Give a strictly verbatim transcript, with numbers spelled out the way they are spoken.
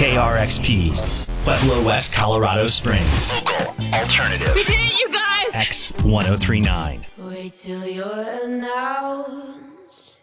K R X P, Pueblo West, Colorado Springs. Local alternative. We did it, you guys! X one oh three nine. Wait till you're announced.